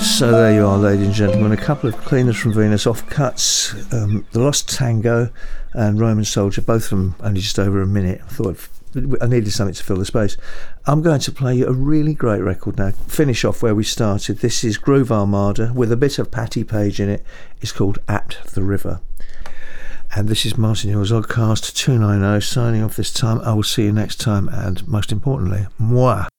So there you are, ladies and gentlemen, a couple of cleaners from Venus offcuts, The Lost Tango and Roman Soldier, both from only just over a minute. I thought I needed something to fill the space. I'm going to play you a really great record now, finish off where we started. This is Groove Armada with a bit of Patti Page in it. It's called At the River. And this is Martin Hill's Oddcast 290, signing off this time. I will see you next time, and most importantly, moi.